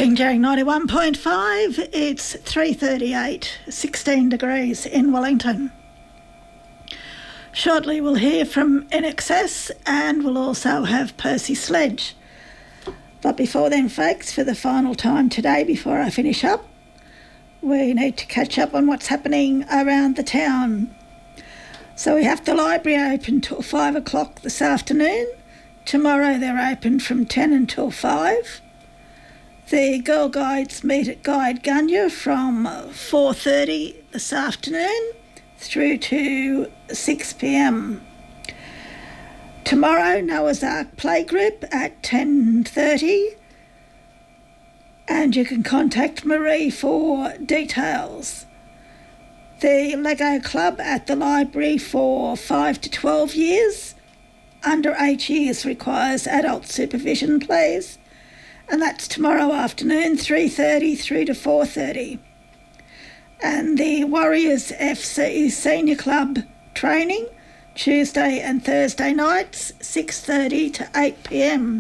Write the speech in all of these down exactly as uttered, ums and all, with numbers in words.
Binjang ninety-one point five, it's three thirty-eight, sixteen degrees in Wellington. Shortly we'll hear from N X S and we'll also have Percy Sledge. But before then, folks, for the final time today before I finish up, we need to catch up on what's happening around the town. So we have the library open till five o'clock this afternoon. Tomorrow they're open from ten until five. The Girl Guides meet at Guide Gunya from four thirty this afternoon through to six p m. Tomorrow, Noah's Ark Playgroup at ten thirty, and you can contact Marie for details. The Lego Club at the library for five to twelve years. Under eight years requires adult supervision, please. And that's tomorrow afternoon, three thirty through to four thirty. And the Warriors F C Senior Club training, Tuesday and Thursday nights, six thirty to eight p m.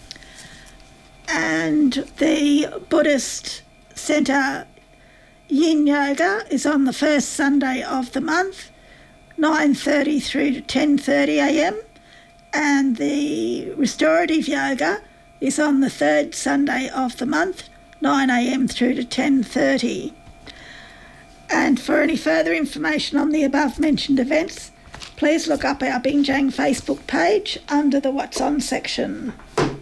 And the Buddhist Centre Yin Yoga is on the first Sunday of the month, nine thirty through to ten thirty a m. And the Restorative Yoga is on the third Sunday of the month, nine a m through to ten thirty. And for any further information on the above-mentioned events, please look up our Binjang Facebook page under the What's On section.